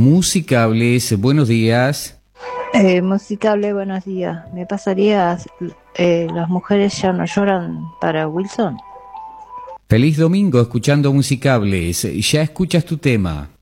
Musicables, buenos días. Musicable, buenos días. ¿Me pasarías Las mujeres ya no lloran para Wilson? Feliz domingo escuchando Musicables. Ya escuchas tu tema.